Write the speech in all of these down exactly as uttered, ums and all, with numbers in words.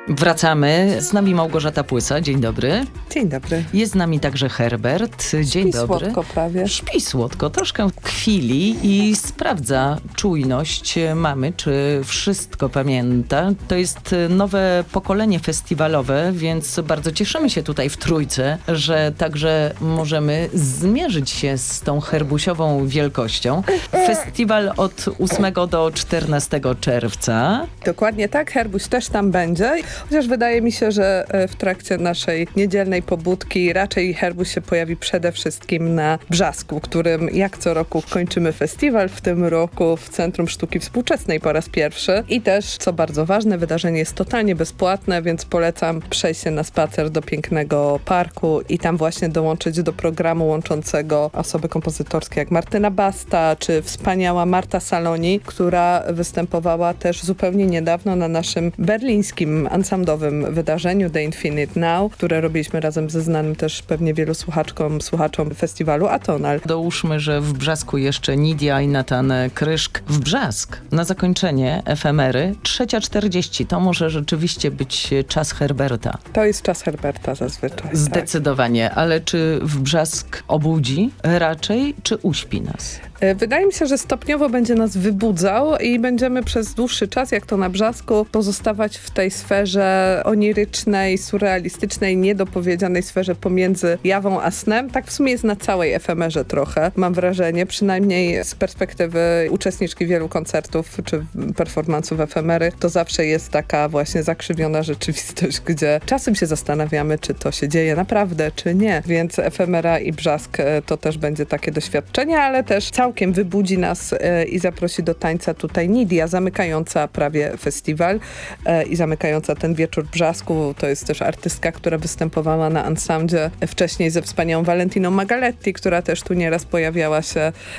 Wracamy. Z nami Małgorzata Płysa. Dzień dobry. Dzień dobry. Jest z nami także Herbert. Dzień Śpi dobry. słodko prawie. Śpi słodko. Troszkę chwili i sprawdza czujność mamy, czy wszystko pamięta. To jest nowe pokolenie festiwalowe, więc bardzo cieszymy się tutaj w Trójce, że także możemy zmierzyć się z tą herbusiową wielkością. Festiwal od ósmego do czternastego czerwca. Dokładnie tak. Herbuś też tam będzie. Chociaż wydaje mi się, że w trakcie naszej niedzielnej pobudki raczej Herbuś się pojawi przede wszystkim na Brzasku, którym jak co roku kończymy festiwal. W tym roku w Centrum Sztuki Współczesnej po raz pierwszy. I też, co bardzo ważne, wydarzenie jest totalnie bezpłatne, więc polecam przejść się na spacer do pięknego parku i tam właśnie dołączyć do programu łączącego osoby kompozytorskie jak Martyna Basta, czy wspaniała Marta Saloni, która występowała też zupełnie niedawno na naszym berlińskim ansamblowym wydarzeniu The Infinite Now, które robiliśmy razem ze znanym też pewnie wielu słuchaczkom, słuchaczom festiwalu Atonal. Dołóżmy, że w Brzasku jeszcze Nidia i Natan Kryszk. W Brzask na zakończenie efemery trzecia czterdzieści. To może rzeczywiście być czas Herberta. To jest czas Herberta zazwyczaj. Zdecydowanie, tak. Ale czy w Brzask obudzi raczej, czy uśpi nas? Wydaje mi się, że stopniowo będzie nas wybudzał i będziemy przez dłuższy czas, jak to na Brzasku, pozostawać w tej sferze onirycznej, surrealistycznej, niedopowiedzianej sferze pomiędzy jawą a snem. Tak w sumie jest na całej efemerze trochę, mam wrażenie, przynajmniej z perspektywy uczestniczki wielu koncertów czy performansów efemery, to zawsze jest taka właśnie zakrzywiona rzeczywistość, gdzie czasem się zastanawiamy, czy to się dzieje naprawdę, czy nie. Więc efemera i Brzask to też będzie takie doświadczenie, ale też całkiem wybudzi nas e, i zaprosi do tańca tutaj Nidia, zamykająca prawie festiwal e, i zamykająca ten wieczór Brzasku. To jest też artystka, która występowała na Ansamdzie wcześniej ze wspaniałą Valentiną Magaletti, która też tu nieraz pojawiała się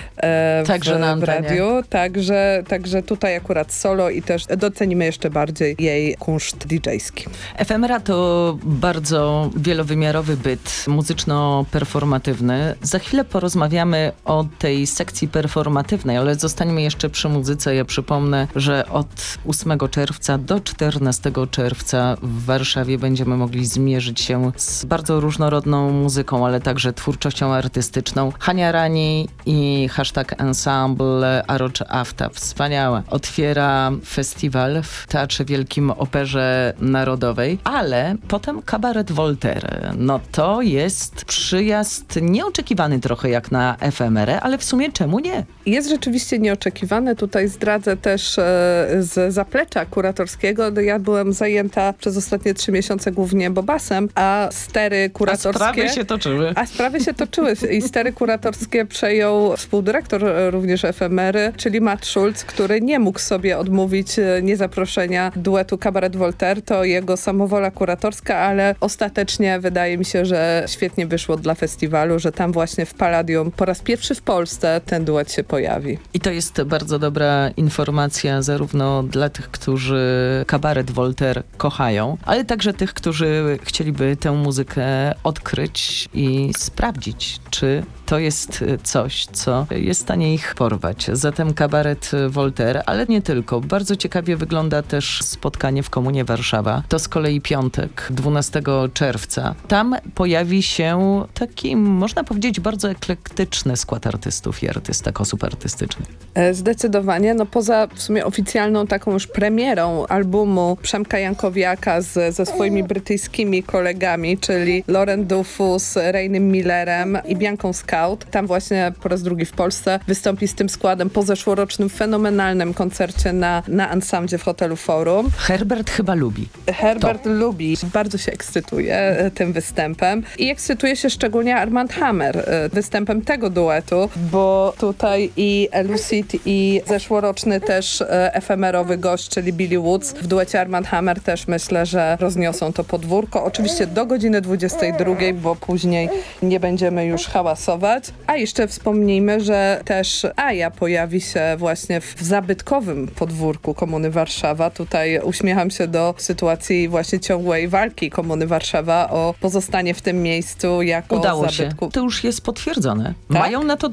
e, w, także na w radiu. Także, także tutaj akurat solo i też docenimy jeszcze bardziej jej kunszt didżejski. Efemera to bardzo wielowymiarowy byt muzyczno-performatywny. Za chwilę porozmawiamy o tej sekcji performatywnej, ale zostańmy jeszcze przy muzyce. Ja przypomnę, że od ósmego czerwca do czternastego czerwca w Warszawie będziemy mogli zmierzyć się z bardzo różnorodną muzyką, ale także twórczością artystyczną. Hania Rani i hashtag Ensemble Aroch Afta. Wspaniałe. Otwiera festiwal w Teatrze Wielkim Operze Narodowej, ale potem kabaret Voltaire. No to jest przyjazd nieoczekiwany trochę jak na efemerę, ale w sumie czemu nie? Jest rzeczywiście nieoczekiwane. Tutaj zdradzę też e, z zaplecza kuratorskiego. Ja byłem zajęta przez ostatnie trzy miesiące głównie bobasem, a stery kuratorskie... A sprawy się toczyły. A sprawy się toczyły i stery kuratorskie przejął współdyrektor również efemery, czyli Matt Schulz, który nie mógł sobie odmówić niezaproszenia duetu Kabaret Voltaire. To jego samowola kuratorska, ale ostatecznie wydaje mi się, że świetnie wyszło dla festiwalu, że tam właśnie w Palladium po raz pierwszy w Polsce ten duet się pojawi. I to jest bardzo dobra informacja zarówno dla tych, którzy kabaret Voltaire kochają, ale także tych, którzy chcieliby tę muzykę odkryć i sprawdzić, czy to jest coś, co jest w stanie ich porwać. Zatem kabaret Voltaire, ale nie tylko. Bardzo ciekawie wygląda też spotkanie w Komunie Warszawa. To z kolei piątek, dwunastego czerwca. Tam pojawi się taki, można powiedzieć, bardzo eklektyczny skład artystów i artystek, osób artystycznych. Zdecydowanie. No poza w sumie oficjalną taką już premierą albumu Przemka Jankowiaka z, ze swoimi brytyjskimi kolegami, czyli Lauren Dufus, Raynem Millerem i Bianką Scout. Tam właśnie po raz drugi w Polsce wystąpi z tym składem po zeszłorocznym fenomenalnym koncercie na, na Ansamdzie w hotelu Forum. Herbert chyba lubi. Herbert to. lubi. Bardzo się ekscytuje tym występem i ekscytuje się szczególnie Armand Hammer występem tego duetu, bo tutaj i Lucid i zeszłoroczny też efemerowy gość, czyli Billy Woods w duecie Armand Hammer też myślę, że rozniosą to podwórko. Oczywiście do godziny dwudziestej drugiej, bo później nie będziemy już hałasować. A jeszcze wspomnijmy, że też Aja pojawi się właśnie w zabytkowym podwórku Komuny Warszawa. Tutaj uśmiecham się do sytuacji właśnie ciągłej walki Komuny Warszawa o pozostanie w tym miejscu jako Udało zabytku. się. To już jest potwierdzone. Tak? Mają na to